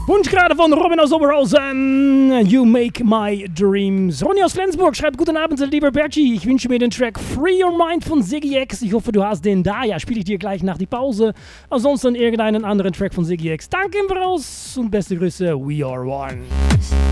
Wunsch gerade von Robin aus Oberhausen. You make my dreams. Ronny aus Flensburg schreibt: Guten Abend, lieber Bergie. Ich wünsche mir den Track Free Your Mind von Ziggy X. Ich hoffe, du hast den da. Ja, spiele ich dir gleich nach die Pause. Ansonsten irgendeinen anderen Track von Ziggy X. Danke im Voraus und beste Grüße. We are one.